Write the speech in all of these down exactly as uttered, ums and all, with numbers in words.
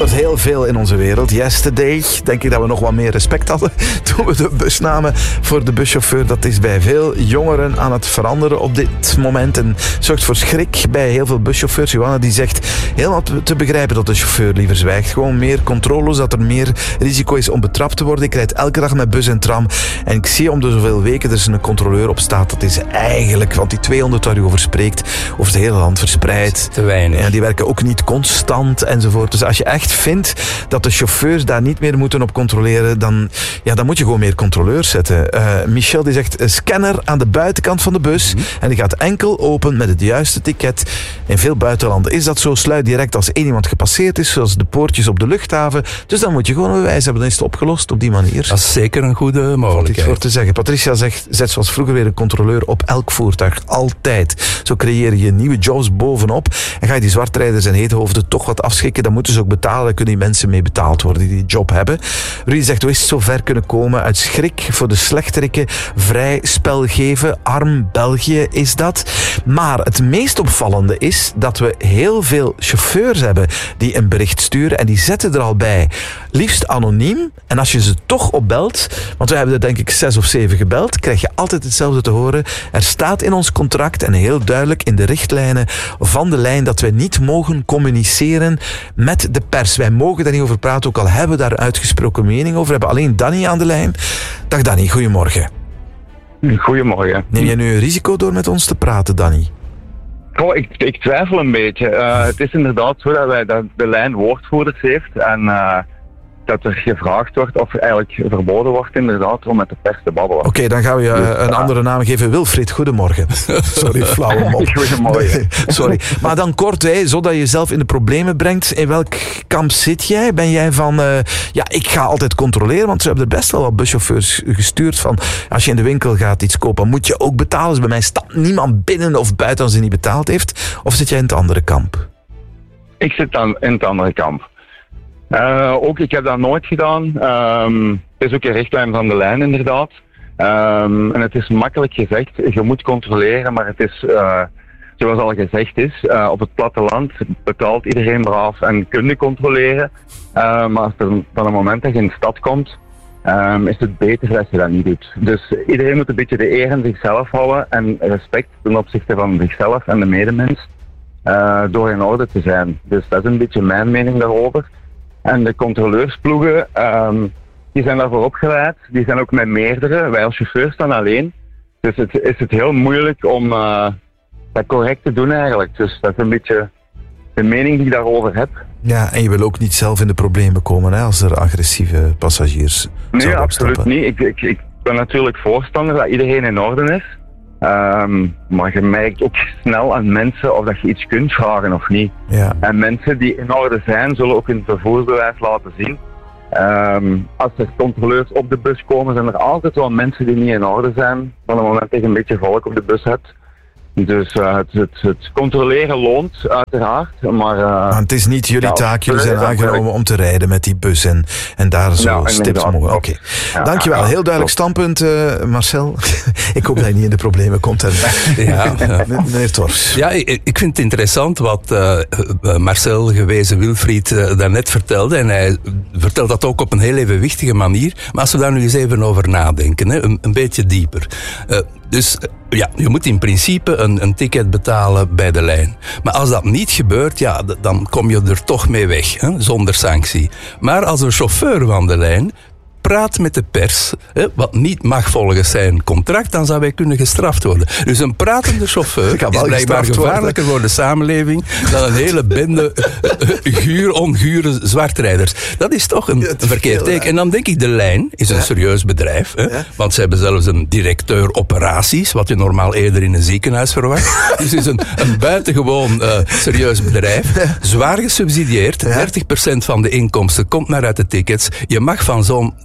verandert heel veel in onze wereld. Yesterday, denk ik dat we nog wat meer respect hadden toen we de bus namen voor de buschauffeur. Dat is bij veel jongeren aan het veranderen op dit moment en zorgt voor schrik bij heel veel buschauffeurs. Johanna die zegt helemaal te begrijpen dat de chauffeur liever zwijgt. Gewoon meer controles, dat er meer risico is om betrapt te worden. Ik rijd elke dag met bus en tram en ik zie om de zoveel weken er is een controleur op staat. Dat is eigenlijk, want die tweehonderd waar u over spreekt, over het hele land verspreid. Te weinig. Ja, die werken ook niet constant enzovoort. Dus als je echt vindt dat de chauffeurs daar niet meer moeten op controleren, dan, ja, dan moet je gewoon meer controleurs zetten. Uh, Michel die zegt een scanner aan de buitenkant van de bus mm-hmm. en die gaat enkel open met het juiste ticket. In veel buitenlanden is dat zo. Sluit direct als één iemand gepasseerd is, zoals de poortjes op de luchthaven. Dus dan moet je gewoon een bewijs hebben. Dan is het opgelost op die manier. Dat is zeker een goede mogelijkheid. Iets voor te zeggen. Patricia zegt, zet zoals vroeger weer een controleur op elk voertuig. Altijd. Zo creëer je nieuwe jobs bovenop. En ga je die zwartrijders en heethoofden toch wat afschikken, dan moeten ze ook betalen. Dan kunnen die mensen mee betaald worden die die job hebben. Rudy zegt, hoe is het zo ver kunnen komen? Uit schrik voor de slechterikken. Vrij spel geven. Arm België is dat. Maar het meest opvallende is dat we heel veel chauffeurs hebben die een bericht sturen en die zetten er al bij. Liefst anoniem. En als je ze toch opbelt, want we hebben er denk ik zes of zeven gebeld, krijg je altijd hetzelfde te horen. Er staat in ons contract en heel duidelijk in de richtlijnen van de lijn dat we niet mogen communiceren met de pers. Wij mogen daar niet over praten, ook al hebben we daar uitgesproken mening over. We hebben alleen Danny aan de lijn. Dag Danny, goedemorgen. Goedemorgen. Neem jij nu een risico door met ons te praten, Danny? Oh, ik, ik twijfel een beetje. Uh, het is inderdaad zo dat, wij, dat de lijn woordvoerders heeft en uh, dat er gevraagd wordt of er eigenlijk verboden wordt inderdaad om met de pers te babbelen. Oké, okay, dan gaan we je dus, een uh, andere naam geven. Wilfried, goedemorgen. Sorry, flauwe mop. Goedemorgen. Nee, sorry. Maar dan kort, hè, zodat je jezelf in de problemen brengt. In welk kamp zit jij? Ben jij van, uh, ja, ik ga altijd controleren, want ze hebben er best wel wat buschauffeurs gestuurd van, als je in de winkel gaat iets kopen, moet je ook betalen. Dus bij mij staat niemand binnen of buiten als hij niet betaald heeft. Of zit jij in het andere kamp? Ik zit dan in het andere kamp. Uh, ook, ik heb dat nooit gedaan. Um, het is ook een richtlijn van de lijn, inderdaad. Um, en het is makkelijk gezegd, je moet controleren, maar het is, uh, zoals al gezegd is, uh, op het platteland betaalt iedereen braaf en kun je controleren. Uh, maar als er van het moment dat je in de stad komt, um, is het beter dat je dat niet doet. Dus iedereen moet een beetje de eer in zichzelf houden en respect ten opzichte van zichzelf en de medemens, uh, door in orde te zijn. Dus dat is een beetje mijn mening daarover. En de controleursploegen, um, die zijn daarvoor opgeleid. Die zijn ook met meerdere. Wij als chauffeurs staan alleen. Dus het is het heel moeilijk om uh, dat correct te doen eigenlijk. Dus dat is een beetje de mening die ik daarover heb. Ja, en je wil ook niet zelf in de problemen komen, hè, als er agressieve passagiers nee, zouden absoluut opstappen. niet. Ik, ik, ik ben natuurlijk voorstander dat iedereen in orde is. Um, maar je merkt ook snel aan mensen of dat je iets kunt vragen of niet. Ja. En mensen die in orde zijn, zullen ook hun vervoersbewijs laten zien. Um, als er controleurs op de bus komen, zijn er altijd wel mensen die niet in orde zijn. Van het moment dat je een beetje volk op de bus hebt. Dus uh, het, het, het controleren loont, uiteraard. Maar, uh, maar het is niet jullie ja, taak, jullie zijn aangenomen om te rijden met die bus en, en daar zo ja, stipt mogen. Oké, okay. ja, Dankjewel. Ja, Heel duidelijk standpunt, uh, Marcel. Ik hoop dat je niet in de problemen komt. En... Ja, ja. Meneer Tors. Ja, ik, ik vind het interessant wat uh, Marcel gewezen Wilfried uh, daarnet vertelde. En hij vertelt dat ook op een heel evenwichtige manier. Maar als we daar nu eens even over nadenken, hè, een, een beetje dieper. Uh, dus ja, je moet in principe een, een ticket betalen bij de lijn. Maar als dat niet gebeurt, ja, d- dan kom je er toch mee weg, hè, zonder sanctie. Maar als een chauffeur van de lijn praat met de pers, hè, wat niet mag volgens zijn contract, dan zou wij kunnen gestraft worden. Dus een pratende chauffeur is blijkbaar gevaarlijker voor de samenleving dan een hele bende uh, guur, ongure zwartrijders. Dat is toch een, ja, een verkeerd teken. En dan denk ik, de lijn is een ja. serieus bedrijf, hè, ja. want ze hebben zelfs een directeur operaties, wat je normaal eerder in een ziekenhuis verwacht. Dus het is een, een buitengewoon uh, serieus bedrijf, zwaar gesubsidieerd, ja. dertig procent van de inkomsten komt maar uit de tickets. Je mag van zo'n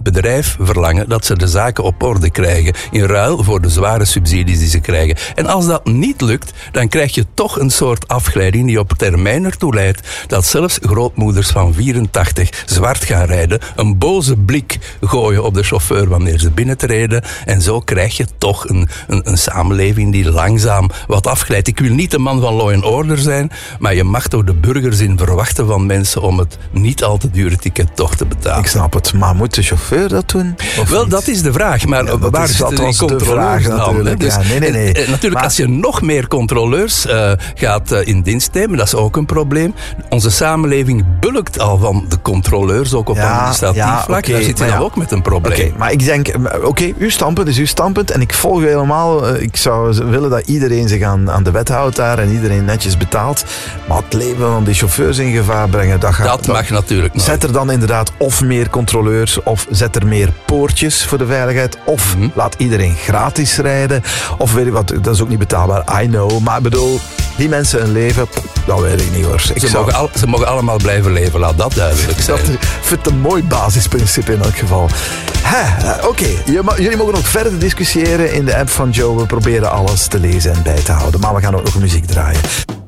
bedrijf verlangen dat ze de zaken op orde krijgen. In ruil voor de zware subsidies die ze krijgen. En als dat niet lukt, dan krijg je toch een soort afgeleiding die op termijn ertoe leidt dat zelfs grootmoeders van vierentachtig zwart gaan rijden, een boze blik gooien op de chauffeur wanneer ze binnentreden. En zo krijg je toch een, een, een samenleving die langzaam wat afglijdt. Ik wil niet de man van law and order zijn, maar je mag toch de burgers in verwachten van mensen om het niet al te dure ticket toch te betalen. Ik snap het, maar moet de chauffeur dat doen? Wel, niet? dat is de vraag. Maar Ja, waar is, zitten die controleurs dan? Dus, ja, nee, nee, nee. En, en natuurlijk, maar, als je nog meer controleurs uh, gaat uh, in dienst nemen, dat is ook een probleem. Onze samenleving bulkt al van de controleurs, ook op ja, administratief ja, vlak. Okay, Daar zit je dan ja. ook met een probleem. Oké, okay, maar ik denk, oké, okay, uw standpunt is uw standpunt en ik volg u helemaal. Ik zou willen dat iedereen zich aan, aan de wet houdt daar en iedereen netjes betaalt. Maar het leven van die chauffeurs in gevaar brengen, dat gaat... Dat, dat mag natuurlijk nooit. Zet er dan inderdaad of meer controleurs of zet er meer poortjes voor de veiligheid of mm-hmm. laat iedereen gratis rijden of weet ik wat, dat is ook niet betaalbaar, I know, maar ik bedoel, die mensen een leven, dat weet ik niet hoor. Ik ze, zou... mogen al, ze mogen allemaal blijven leven, laat dat duidelijk zijn. Dat vind ik een mooi basisprincipe in elk geval. Oké, okay. Jullie mogen ook verder discussiëren in de app van Joe. We proberen alles te lezen en bij te houden, maar we gaan ook nog muziek draaien.